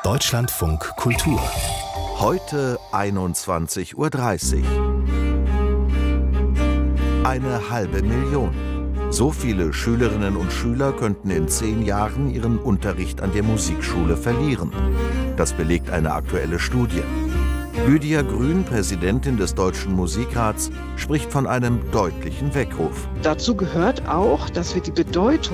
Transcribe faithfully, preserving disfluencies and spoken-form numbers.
Deutschlandfunk Kultur. Heute einundzwanzig Uhr dreißig. Eine halbe Million. So viele Schülerinnen und Schüler könnten in zehn Jahren ihren Unterricht an der Musikschule verlieren. Das belegt eine aktuelle Studie. Lydia Grün, Präsidentin des Deutschen Musikrats, spricht von einem deutlichen Weckruf. Dazu gehört auch, dass wir die Bedeutung